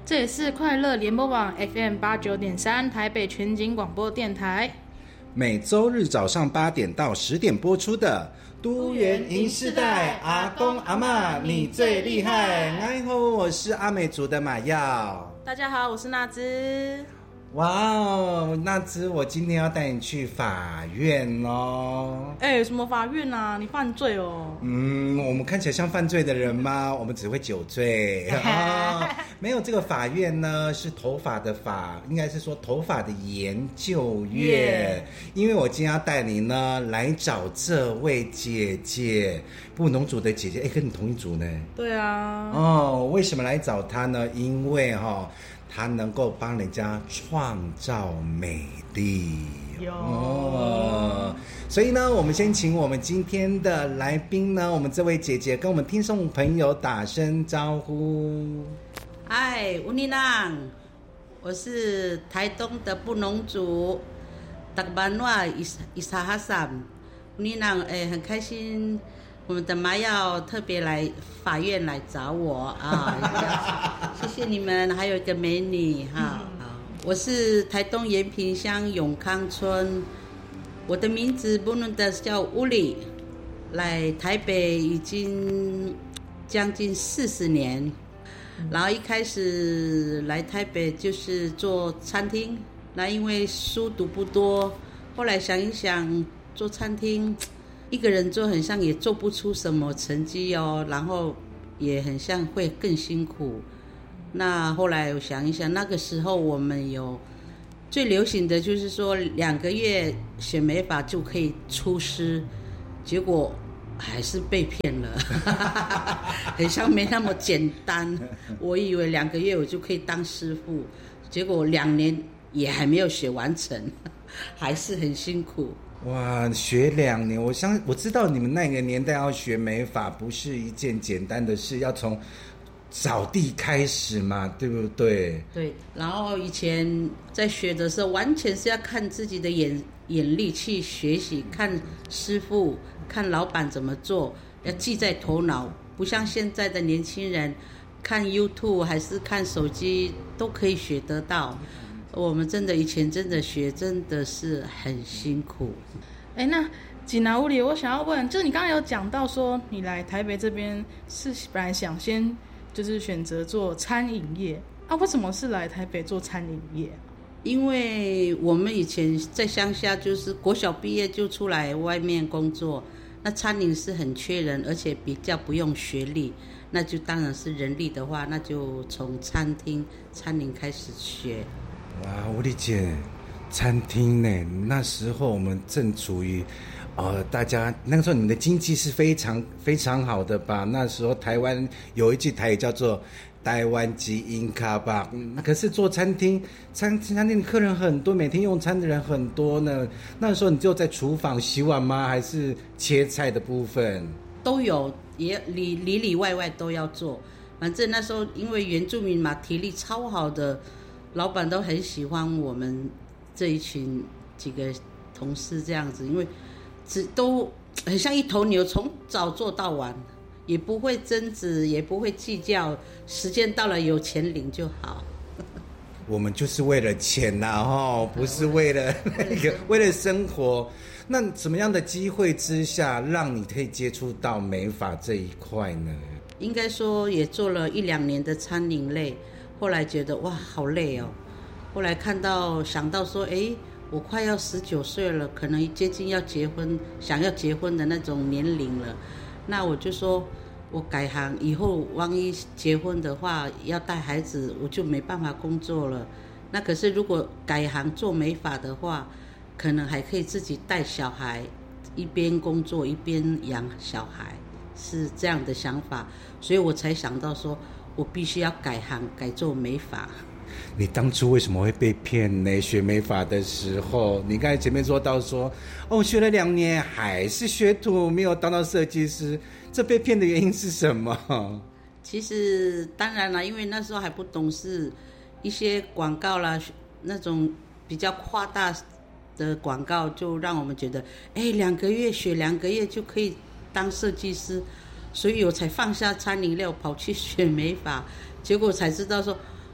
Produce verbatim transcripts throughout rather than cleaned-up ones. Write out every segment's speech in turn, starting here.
这也是快乐联播网 F M 八九点三台北全景广播电台， 每周日早上八点到十点播出的都原银世代，阿公阿嬷你最厉害。哎吼，我是阿美族的马耀。 大家好，我是娜姿。 哇哦，娜姿，我今天要带你去法院哦。 哎，什么法院啊？你犯罪哦？ 嗯，我们看起来像犯罪的人吗？我们只会酒醉、哦、没有，这个法院呢是头发的发，应该是说头发的研究院、yeah. 因为我今天要带你呢来找这位姐姐，布农族的姐姐。哎，跟你同一族呢？ 对啊。 哦，为什么来找她呢？因为哈、哦他能够帮人家创造美丽哦，所以呢，我们先请我们今天的来宾呢，我们这位姐姐跟我们听众朋友打声招呼。 嗨，乌尼浪，我是台东的布农族，达班瓦伊伊萨哈萨，乌尼浪，哎，很开心。我们的麻药特别来法院来找我啊！谢谢你们，还有一个美女哈。好，我是台东延平乡永康村，我的名字不论的叫乌里，来台北已经将近四十年，然后一开始来台北就是做餐厅，那因为书读不多，后来想一想做餐厅。一个人做很像也做不出什么成绩哦，然后也很像会更辛苦。那后来我想一想，那个时候我们有最流行的就是说两个月学美发就可以出师，结果还是被骗了，很像没那么简单。我以为两个月我就可以当师傅，结果两年也还没有学完成，还是很辛苦。 哇，学两年，我相我知道你们那个年代要学美发不是一件简单的事，要从找地开始嘛，对不对？ 对，然后以前在学的时候，完全是要看自己的眼眼力去学习，看师傅、看老板怎么做，要记在头脑，不像现在的年轻人看 YouTube 还是看手机都可以学得到。我们真的以前真的学真的是很辛苦。 哎，那济南屋里，我想要问，就是你刚刚有讲到说你来台北这边是本来想先就是选择做餐饮业啊，为什么是来台北做餐饮业？ 因为我们以前在乡下就是国小毕业就出来外面工作，那餐饮是很缺人，而且比较不用学历，那就当然是人力的话，那就从餐厅餐饮开始学。 哇，我理解，餐厅呢，那时候我们正处于，呃，大家那个时候你们的经济是非常非常好的吧？那时候台湾有一句台语叫做“台湾基因卡吧”，嗯，可是做餐厅，餐餐厅客人很多，每天用餐的人很多呢。那时候你就在厨房洗碗吗？还是切菜的部分？ 都有，也里里里外外都要做。反正那时候因为原住民嘛，体力超好的。老板都很喜欢我们这一群几个同事这样子，因为只都很像一头牛，从早做到晚，也不会争执，也不会计较，时间到了有钱领就好。 我们就是为了钱呐、啊，哦，不是为了那个为了生活。那什么样的机会之下，让你可以接触到美发这一块呢？ 应该说也做了一两年的餐饮类。后来觉得哇好累哦，后来看到想到说，哎，我快要十九岁了，可能接近要结婚，想要结婚的那种年龄了，那我就说我改行以后，万一结婚的话要带孩子，我就没办法工作了。那可是如果改行做美发的话，可能还可以自己带小孩，一边工作一边养小孩，是这样的想法，所以我才想到说我必须要改行改做美发。 你当初为什么会被骗呢？学美发的时候，你刚才前面说到说，哦，学了两年还是学徒，没有当到设计师，这被骗的原因是什么？ 其实当然了，因为那时候还不懂事，一些广告啦，那种比较夸大的广告，就让我们觉得，哎，两个月学两个月就可以当设计师，所以我才放下餐饮料跑去学美发，结果才知道说，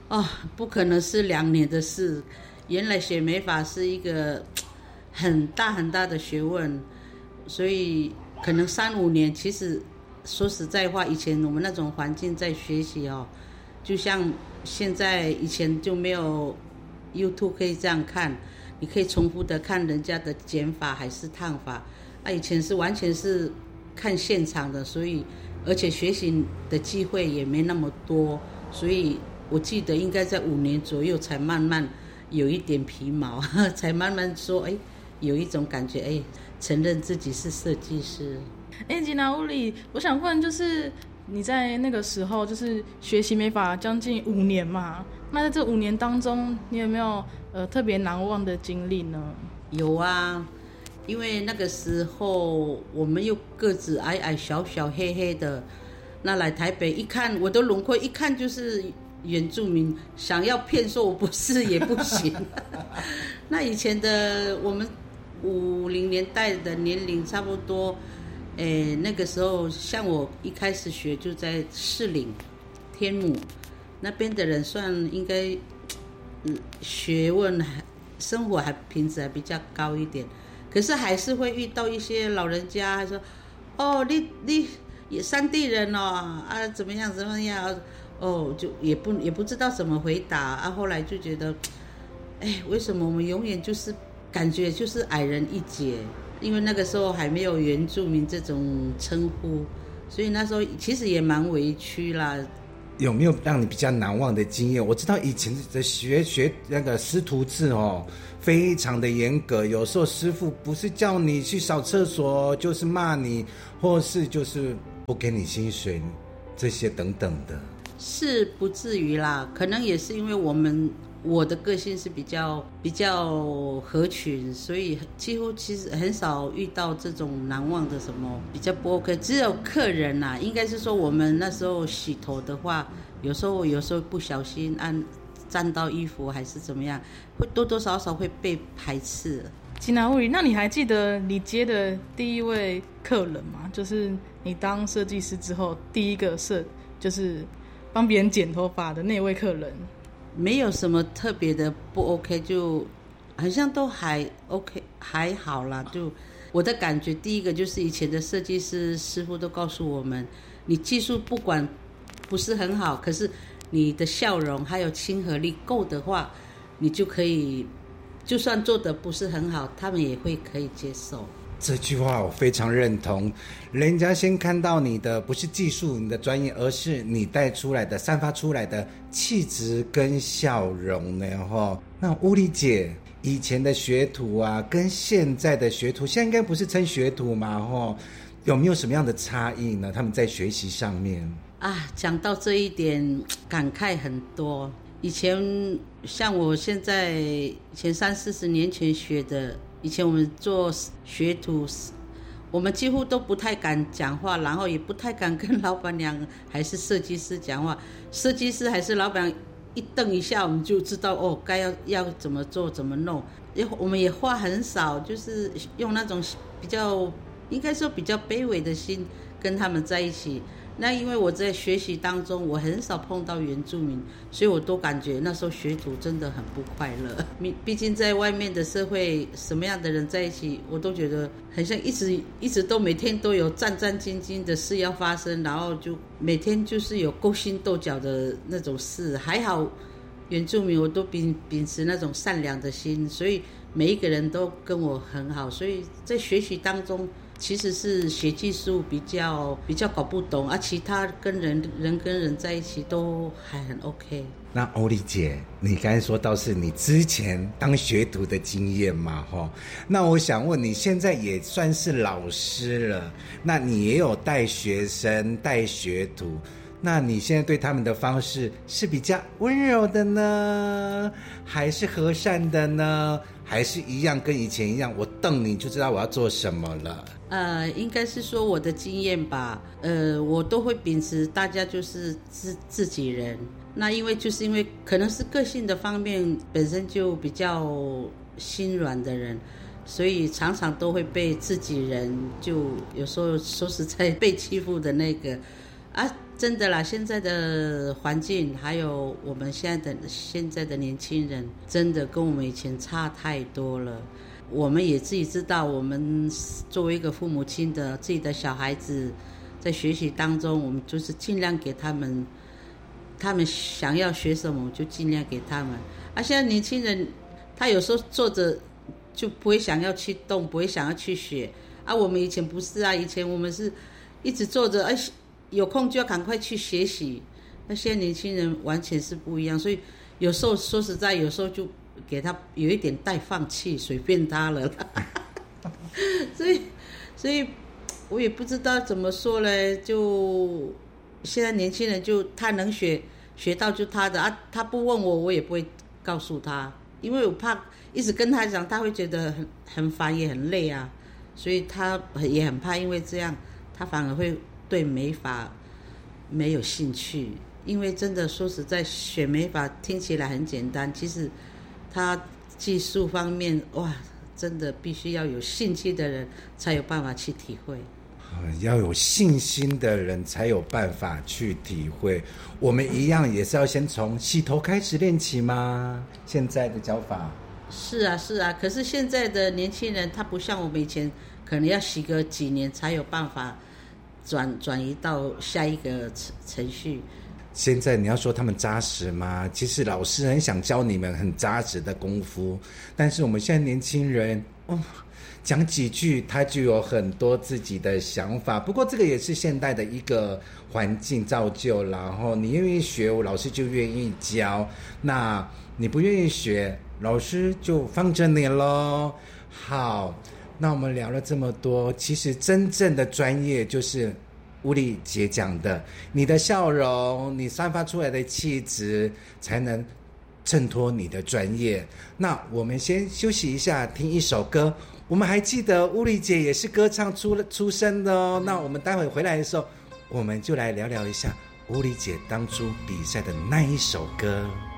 哦，不可能是两年的事。原来学美发是一个很大很大的学问，所以可能三五年。其实说实在话，以前我们那种环境在学习哦，就像现在以前就没有 YouTube 可以这样看，你可以重复的看人家的剪法还是烫法。啊，以前是完全是看现场的，所以而且学习的机会也没那么多，所以我记得应该在五年左右才慢慢有一点皮毛，才慢慢说，哎，有一种感觉，哎，承认自己是设计师。 哎，吉娜乌里，我想问，就是你在那个时候就是学习美发将近五年嘛，那在这五年当中，你有没有呃特别难忘的经历呢？ 有啊，因为那个时候我们又个子矮矮小小黑黑的，那来台北一看我的轮廓，一看就是原住民，想要骗说我不是也不行。那以前的我们五零年代的年龄差不多，诶，那个时候像我一开始学就在士林天母那边的人，算应该、嗯、学问还生活还品质还比较高一点，可是还是会遇到一些老人家，还说哦你你也山地人哦啊怎么样怎么样哦，就也不也不知道怎么回答啊。后来就觉得，哎，为什么我们永远就是感觉就是矮人一截？因为那个时候还没有原住民这种称呼，所以那时候其实也蛮委屈啦。 有没有让你比较难忘的经验？我知道以前的学学那个师徒制哦，非常的严格，有时候师傅不是叫你去扫厕所，就是骂你，或是就是不给你薪水，这些等等的。 是不至于啦，可能也是因为我们我的个性是比较比较合群，所以几乎其实很少遇到这种难忘的什么比较不 OK。只有客人啦、啊，应该是说我们那时候洗头的话，有时候有时候不小心按沾到衣服还是怎么样，会多多少少会被排斥。 吉娜乌里，那你还记得你接的第一位客人吗？就是你当设计师之后第一个设就是帮别人剪头发的那位客人。 没有什么特别的不 OK， 就好像都还 OK， 还好啦。就我的感觉，第一个就是以前的设计师师傅都告诉我们，你技术不管不是很好，可是你的笑容还有亲和力够的话，你就可以，就算做的不是很好，他们也会可以接受。 这句话我非常认同，人家先看到你的不是技术你的专业，而是你带出来的散发出来的气质跟笑容呢。那乌里姐以前的学徒啊跟现在的学徒，现在应该不是称学徒嘛，有没有什么样的差异呢？他们在学习上面啊，讲到这一点感慨很多。以前像我现在前三四十年前学的，以前我们做学徒，我们几乎都不太敢讲话，然后也不太敢跟老板娘还是设计师讲话。设计师还是老板一瞪一下，我们就知道哦，该要要怎么做怎么弄。我们也话很少，就是用那种比较应该说比较卑微的心跟他们在一起。那因为我在学习当中，我很少碰到原住民，所以我都感觉那时候学徒真的很不快乐。毕竟在外面的社会，什么样的人在一起，我都觉得很像一直一直都每天都有战战兢兢的事要发生，然后就每天就是有勾心斗角的那种事。还好原住民我都秉秉持那种善良的心，所以每一个人都跟我很好，所以在学习当中其实是学技术比较比较搞不懂，而、啊、其他跟人人跟人在一起都还很 OK。 那欧丽姐，你刚才说到是你之前当学徒的经验嘛，那我想问你现在也算是老师了，那你也有带学生带学徒，那你现在对他们的方式是比较温柔的呢，还是和善的呢，还是一样跟以前一样，我瞪你就知道我要做什么了？ 呃，应该是说我的经验吧，呃，我都会秉持大家就是自自己人。那因为就是因为可能是个性的方面本身就比较心软的人，所以常常都会被自己人就有时候说实在被欺负的那个啊。 真的啦，现在的环境还有我们现在的现在的年轻人，真的跟我们以前差太多了。我们也自己知道，我们作为一个父母亲的，自己的小孩子在学习当中，我们就是尽量给他们，他们想要学什么就尽量给他们。啊，现在年轻人他有时候坐着就不会想要去动，不会想要去学。啊，我们以前不是啊，以前我们是一直坐着，哎，有空就要赶快去学习。那现在年轻人完全是不一样，所以有时候说实在，有时候就给他有一点带放弃，随便他了啦。所以，所以我也不知道怎么说呢。就现在年轻人就他能学学到就他的啊，他不问我，我也不会告诉他，因为我怕一直跟他讲，他会觉得很很烦也很累啊。所以他也很怕，因为这样他反而会对美发没有兴趣。因为真的说实在，学美发听起来很简单，其实他技术方面哇，真的必须要有兴趣的人才有办法去体会。 要有信心的人才有办法去体会。我们一样也是要先从洗头开始练起吗？现在的教法是啊是啊，可是现在的年轻人他不像我们以前，可能要洗个几年才有办法转转移到下一个程序。 现在你要说他们扎实吗？其实老师很想教你们很扎实的功夫，但是我们现在年轻人哦，讲几句他就有很多自己的想法。不过这个也是现代的一个环境造就，然后你愿意学，老师就愿意教，那你不愿意学，老师就放着你咯。好，那我们聊了这么多，其实真正的专业就是乌丽姐讲的，你的笑容，你散发出来的气质才能衬托你的专业。那我们先休息一下，听一首歌。我们还记得乌丽姐也是歌唱出出身的哦。那我们待会回来的时候，我们就来聊聊一下乌丽姐当初比赛的那一首歌。